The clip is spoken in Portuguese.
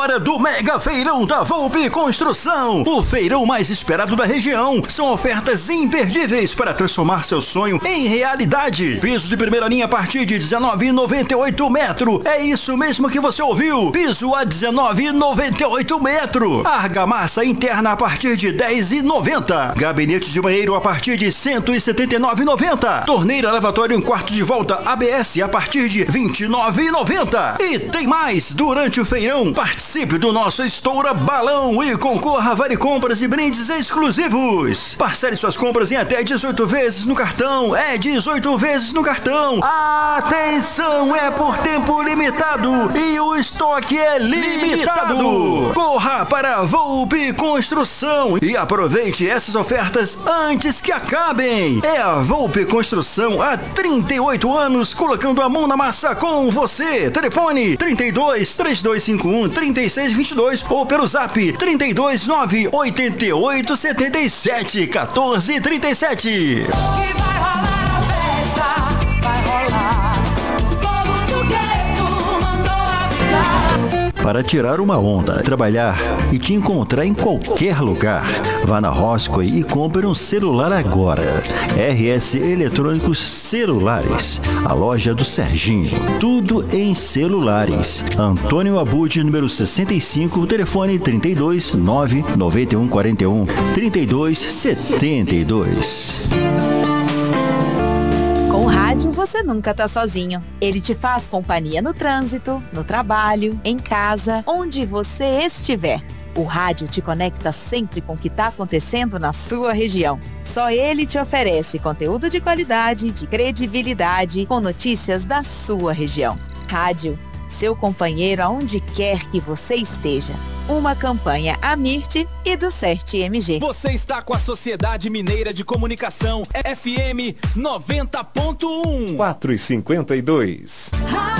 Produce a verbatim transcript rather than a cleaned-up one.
hora do Mega Feirão da Volpe Construção. O feirão mais esperado da região. São ofertas imperdíveis para transformar seu sonho em realidade. Piso de primeira linha a partir de dezenove reais e noventa e oito metros. É isso mesmo que você ouviu. Piso a dezenove reais e noventa e oito metros. Argamassa interna a partir de dez reais e noventa centavos. Gabinete de banheiro a partir de cento e setenta e nove reais e noventa centavos. Torneira lavatório em quarto de volta A B S a partir de vinte e nove reais e noventa centavos. E tem mais! Durante o feirão, participe do nosso Estoura Balão e concorra a vale compras e brindes exclusivos. Parcele suas compras em até dezoito vezes no cartão. É dezoito vezes no cartão. Atenção, é por tempo limitado e o estoque é limitado. Corra para a Volpe Construção e aproveite essas ofertas antes que acabem. É a Volpe Construção há trinta e oito anos colocando a mão na massa com você. Telefone trinta e dois, três dois cinco um, trinta e seis vinte e dois ou pelo zap trinta e dois, nove oito oito, setenta e sete, quatorze, trinta e sete. Que vai rolar a festa, vai rolar. O povo do gueto mandou avisar. Para tirar uma onda, trabalhar e te encontrar em qualquer lugar, vá na Roscoe e compre um celular agora. R S Eletrônicos Celulares, a loja do Serginho. Tudo em celulares. Antônio Abud, número sessenta e cinco, telefone trinta e dois, nove nove um quatro um, trinta e dois, setenta e dois. Com o rádio, você nunca tá sozinho. Ele te faz companhia no trânsito, no trabalho, em casa, onde você estiver. O rádio te conecta sempre com o que está acontecendo na sua região. Só ele te oferece conteúdo de qualidade, de credibilidade, com notícias da sua região. Rádio, seu companheiro aonde quer que você esteja. Uma campanha Amirte e do Cert M G. Você está com a Sociedade Mineira de Comunicação F M noventa ponto um. quatro e cinquenta e dois.